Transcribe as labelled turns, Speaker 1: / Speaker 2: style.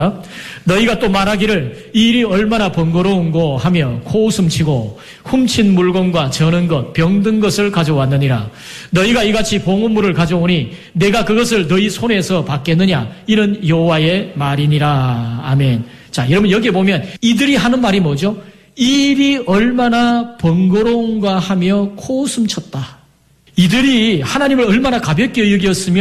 Speaker 1: 너희가 또 말하기를 이 일이 얼마나 번거로운고 하며 코웃음치고 훔친 물건과 저는 것, 병든 것을 가져왔느니라. 너희가 이같이 봉헌물을 가져오니 내가 그것을 너희 손에서 받겠느냐? 이는 여호와의 말이니라. 아멘. 자, 여러분 여기에 보면 이들이 하는 말이 뭐죠? 이 일이 얼마나 번거로운가 하며 코웃음쳤다. 이들이 하나님을 얼마나 가볍게 여겼으면